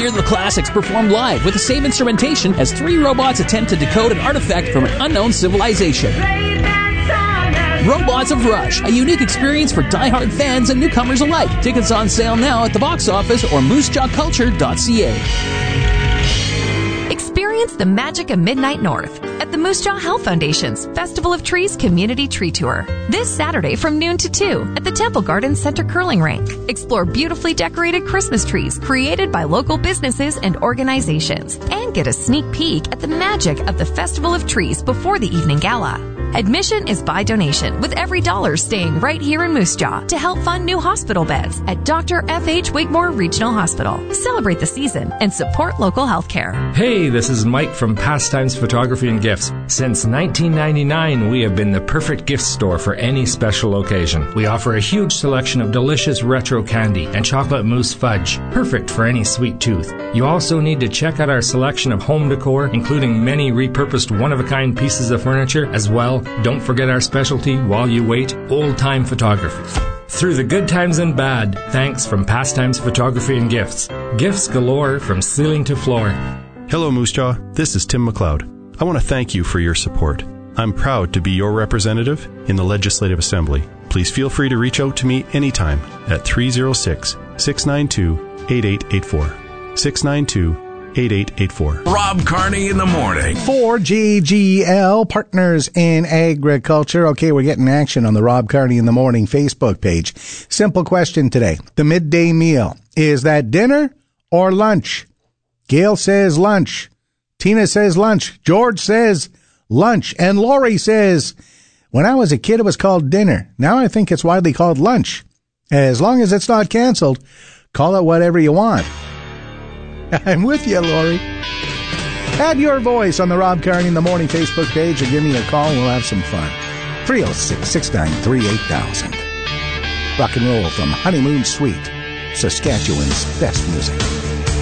Hear the classics performed live with the same instrumentation as 3 robots attempt to decode an artifact from an unknown civilization. Robots of Rush, a unique experience for die-hard fans and newcomers alike. Tickets on sale now at the box office or moosejawculture.ca. Experience the magic of Midnight North at the Moose Jaw Health Foundation's Festival of Trees Community Tree Tour. This Saturday from noon to 2 at the Temple Gardens Center Curling Rink. Explore beautifully decorated Christmas trees created by local businesses and organizations. And get a sneak peek at the magic of the Festival of Trees before the evening gala. Admission is by donation, with every dollar staying right here in Moose Jaw to help fund new hospital beds at Dr. F.H. Wigmore Regional Hospital. Celebrate the season and support local health care. Hey, this is Mike from Pastimes Photography and Gifts. Since 1999, we have been the perfect gift store for any special occasion. We offer a huge selection of delicious retro candy and chocolate mousse fudge, perfect for any sweet tooth. You also need to check out our selection of home decor, including many repurposed one-of-a-kind pieces of furniture, as well. Don't forget our specialty, while you wait, old-time photography. Through the good times and bad, thanks from Pastimes Photography and Gifts. Gifts galore from ceiling to floor. Hello, Moose Jaw. This is Tim McLeod. I want to thank you for your support. I'm proud to be your representative in the Legislative Assembly. Please feel free to reach out to me anytime at 306-692-8884. 692-8884. Rob Carney in the morning. For GGL, Partners in Agriculture. Okay, we're getting action on the Rob Carney in the Morning Facebook page. Simple question today. The midday meal, is that dinner or lunch? Gail says lunch. Tina says lunch. George says lunch. And Lori says, when I was a kid, it was called dinner. Now I think it's widely called lunch. As long as it's not canceled, call it whatever you want. I'm with you, Lori. Add your voice on the Rob Carney in the Morning Facebook page or give me a call and we'll have some fun. 306-693-8000. Rock and roll from Honeymoon Suite, Saskatchewan's best music.